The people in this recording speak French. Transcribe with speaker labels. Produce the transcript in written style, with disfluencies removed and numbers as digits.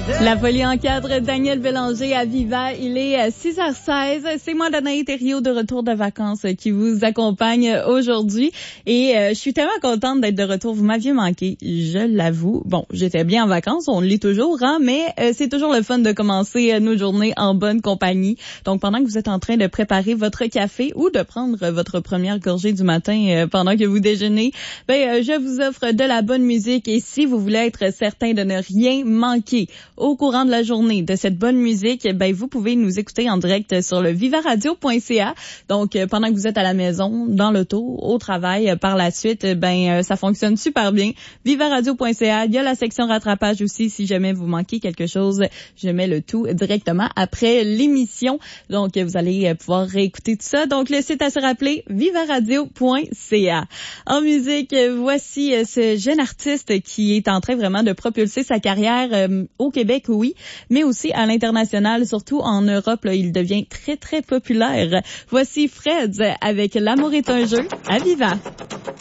Speaker 1: La folie en cadre, Daniel Bélanger à Viva. Il est 6h16. C'est moi, Danaï Thériault, de retour de vacances, qui vous accompagne aujourd'hui. Et je suis tellement contente d'être de retour. Vous m'aviez manqué, je l'avoue. Bon, j'étais bien en vacances, on l'est toujours, hein, mais c'est toujours le fun de commencer nos journées en bonne compagnie. Donc, pendant que vous êtes en train de préparer votre café ou de prendre votre première gorgée du matin pendant que vous déjeunez, je vous offre de la bonne musique. Et si vous voulez être certain de ne rien manquer au courant de la journée de cette bonne musique, vous pouvez nous écouter en direct sur le vivaradio.ca. Donc, pendant que vous êtes à la maison, dans l'auto, au travail, par la suite, ça fonctionne super bien. Vivaradio.ca, il y a la section rattrapage aussi. Si jamais vous manquez quelque chose, je mets le tout directement après l'émission. Donc, vous allez pouvoir réécouter tout ça. Donc, le site à se rappeler, vivaradio.ca. En musique, voici ce jeune artiste qui est en train vraiment de propulser sa carrière au Québec, oui, mais aussi à l'international, surtout en Europe. Là, il devient très, très populaire. Voici Fred avec L'amour est un jeu à Viva.